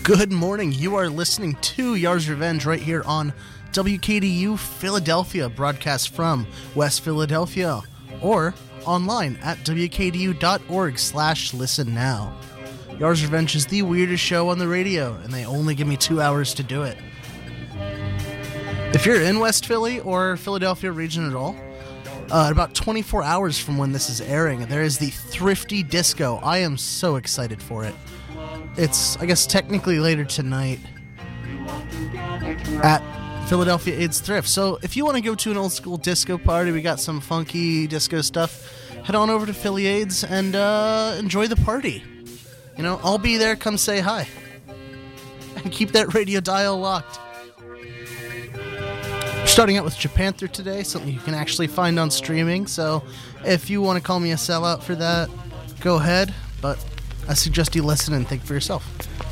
Good morning. You are listening to Yar's Revenge right here on WKDU Philadelphia, broadcast from West Philadelphia, or online at wkdu.org/listen now. Yar's Revenge is the weirdest show on the radio, and they only give me 2 hours to do it. If you're in West Philly or Philadelphia region at all, about 24 hours from when this is airing, there is the Thrifty Disco. I am so excited for it. It's, I guess, technically later tonight at Philadelphia AIDS Thrift. So if you want to go to an old school disco party, we got some funky disco stuff, head on over to Philly AIDS and enjoy the party. You know, I'll be there. Come say hi. And keep that radio dial locked. We're starting out with Japanther today, something you can actually find on streaming. So if you want to call me a sellout for that, go ahead. But I suggest you listen and think for yourself.